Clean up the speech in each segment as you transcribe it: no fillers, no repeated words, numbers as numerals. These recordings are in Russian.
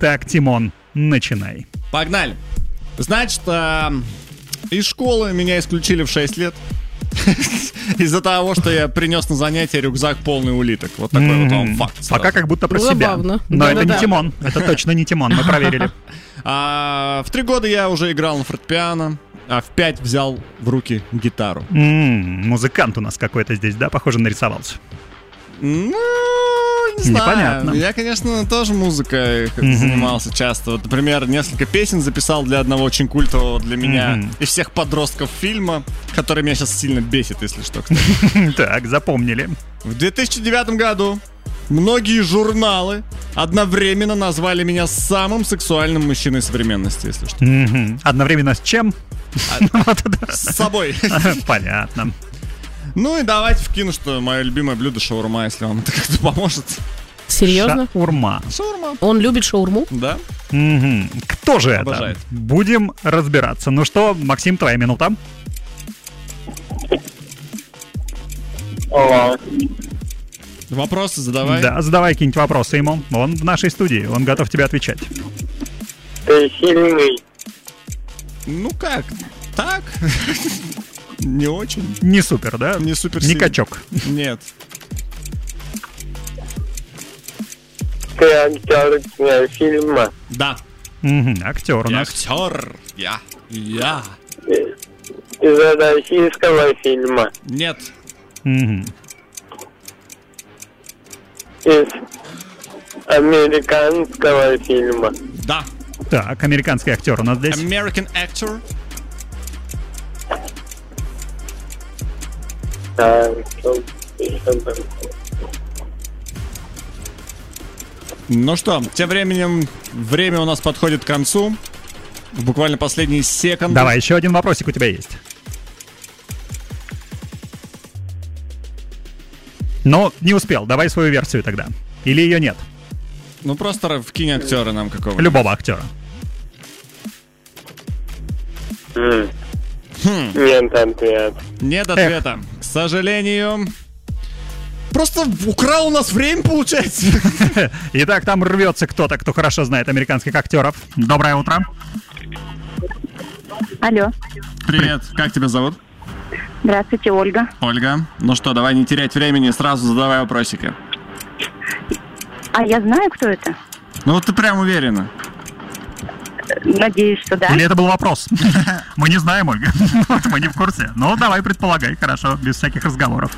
Итак, Тимон, начинай. Погнали. Значит, из школы меня исключили в 6 лет. Из-за того, что я принес на занятие рюкзак полный улиток. Вот такой вот вам факт. Пока как будто про себя. Но это не Тимон. Это точно не Тимон, мы проверили. В 3 года я уже играл на фортепиано, а в 5 взял в руки гитару. Музыкант у нас какой-то здесь, да, похоже, нарисовался. Ну, не знаю. Непонятно. Я, конечно, тоже музыкой занимался часто. Вот, например, несколько песен записал для одного очень культового для меня и всех подростков фильма, который меня сейчас сильно бесит, если что, кстати. Так, запомнили. В 2009 году многие журналы одновременно назвали меня самым сексуальным мужчиной современности, если что. Одновременно с чем? С собой. Понятно. Ну и давайте вкину, что мое любимое блюдо шаурма, если вам это как-то поможет. Серьезно? Шаурма. Он любит шаурму? Да. Кто же Обожает. это? Будем разбираться. Ну что, Максим, твоя минута. Вопросы задавай. Да, задавай какие-нибудь вопросы ему. Он в нашей студии, он готов тебе отвечать. Ты сильный. Ну как? Так? Не очень. Не супер, да? Не супер Не сильный. качок. Нет. Ты актер фильма. Да. Актер у Я нас. актер. Я. Из российского фильма. Нет. Из американского фильма. Да. Так, американский актер у нас здесь. American actor. Так, Ну что, тем временем время у нас подходит к концу. Буквально последние секунды. Давай, еще один вопросик у тебя есть. Но не успел, давай свою версию тогда. Или ее нет? Ну просто вкинь актера нам какого-нибудь. Любого актера. Нет ответа. Нет ответа. К сожалению. Просто украл у нас время, получается. Итак, там рвется кто-то, кто хорошо знает американских актеров. Доброе утро. Алло. Привет, как тебя зовут? Здравствуйте, Ольга. Ольга. Ну что, давай не терять времени, сразу задавай вопросики. А я знаю, кто это? Ну вот ты прям уверена. Надеюсь, что да. Или это был вопрос? Мы не знаем, Ольга. Мы не в курсе. Ну, давай предполагай, хорошо, без всяких разговоров.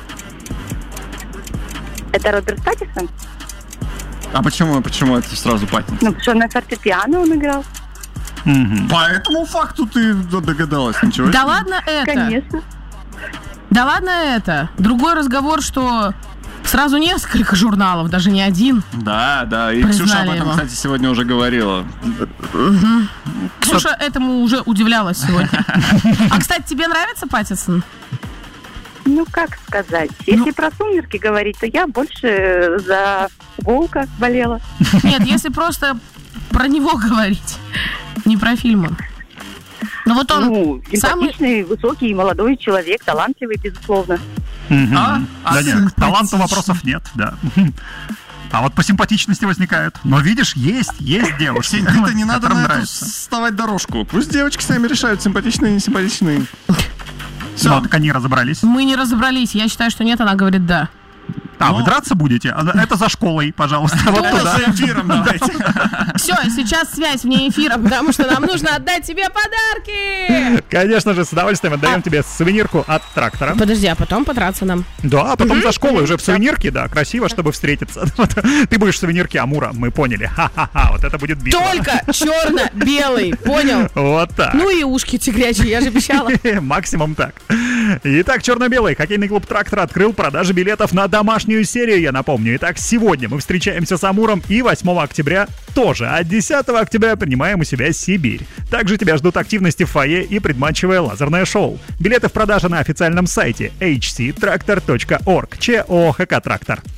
Это Роберт Паттинсон? А почему это сразу Паттинсон? Ну, потому что на фортепиано он играл. По этому факту ты догадалась, ничего? Да ладно это. Конечно. Да ладно это. Другой разговор, что сразу несколько журналов, даже не один. Да, и Признали Ксюша об этом, его. кстати, сегодня уже говорила. Ксюша этому уже удивлялась сегодня. А, кстати, тебе нравится Паттинсон? Ну, как сказать. Если про «Сумерки» говорить, то я больше за Волка болела. Нет, если просто про него говорить, не про фильмы. Ну вот он Ну, самый... симпатичный, высокий, молодой человек, талантливый, безусловно. Да нет, к таланту вопросов нет, да. А вот по симпатичности возникают. Но видишь, есть девушки. Это не надо которым на эту нравится. вставать дорожку. Пусть девочки сами решают, симпатичные и несимпатичные. Ну, так они разобрались. Мы не разобрались. Я считаю, что нет, она говорит да. А, вы драться будете? Это за школой, пожалуйста. Вот туда. За эфиром давайте. Все, сейчас связь вне эфира, потому что нам нужно отдать тебе подарки. Конечно же, с удовольствием отдаем тебе сувенирку от трактора. Подожди, а потом подраться нам. Да, а потом за школой уже в сувенирке, да, красиво, чтобы встретиться. Ты будешь в сувенирке Амура, мы поняли. Ха-ха-ха, вот это будет битва. Только черно-белый, понял? Вот так. Ну и ушки тигрячьи, я же обещала. Максимум так. Итак, черно-белый хоккейный клуб «Трактор» открыл продажи билетов на домашнюю серию, я напомню. Итак, сегодня мы встречаемся с Амуром и 8 октября тоже. А 10 октября принимаем у себя Сибирь. Также тебя ждут активности в фойе и предматчевое лазерное шоу. Билеты в продаже на официальном сайте hctractor.org. ЧОХК «Трактор».